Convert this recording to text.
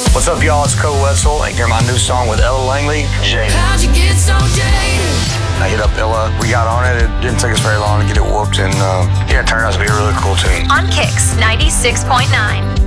What's up, y'all? It's Cole Wetzel. And hear my new song with Ella Langley, Jaded. How'd you get so jaded? I hit up Ella. We got on it. It didn't take us very long to get it whooped, and it turned out to be a really cool tune. On Kicks 96.9.